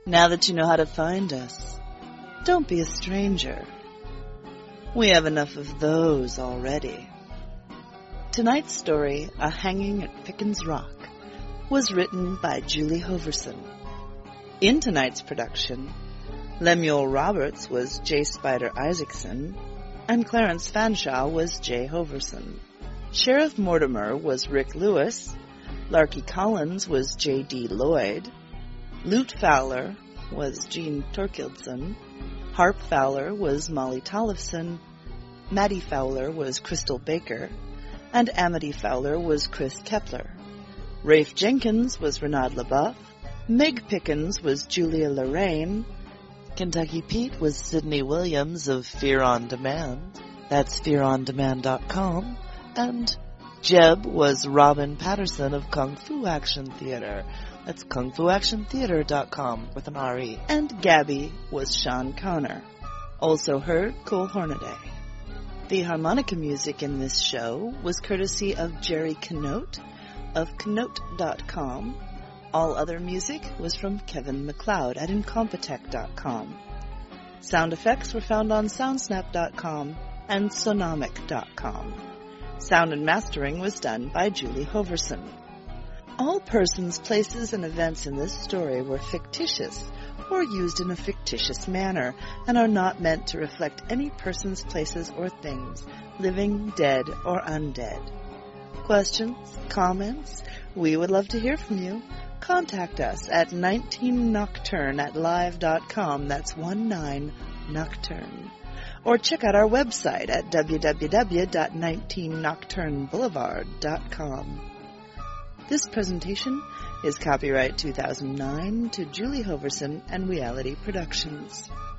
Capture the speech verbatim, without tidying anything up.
Now that you know how to find us, don't be a stranger. We have enough of those already. Tonight's story, A Hanging at Pickens Rock, was written by Julie Hoverson. In tonight's production, Lemuel Roberts was J. Spider Isaacson, and Clarence Fanshawe was J. Hoverson. Sheriff Mortimer was Rick Lewis, Larky Collins was J D. Lloyd, Lute Fowler was Gene Torkildson, Harp Fowler was Molly Tollefson, Maddie Fowler was Crystal Baker, and Amity Fowler was Chris Kepler. Rafe Jenkins was Renaud LaBeouf, Meg Pickens was Julia Lorraine, Kentucky Pete was Sidney Williams of Fear on Demand, that's fear on demand dot com, and Jeb was Robin Patterson of Kung Fu Action Theater. That's kung fu action theater dot com with an R E. And Gabby was Sean Connor. Also heard Cole Hornaday. The harmonica music in this show was courtesy of Jerry Canote of Canote dot com. All other music was from Kevin MacLeod at Incompetech dot com. Sound effects were found on soundsnap dot com and sonomic dot com. Sound and mastering was done by Julie Hoverson. All persons, places, and events in this story were fictitious or used in a fictitious manner and are not meant to reflect any persons, places, or things, living, dead, or undead. Questions? Comments? We would love to hear from you. Contact us at nineteen nocturne at live dot com. That's one nine nocturne. Or check out our website at w w w dot nineteen nocturne boulevard dot com. This presentation is copyright two thousand nine to Julie Hoverson and Reality Productions.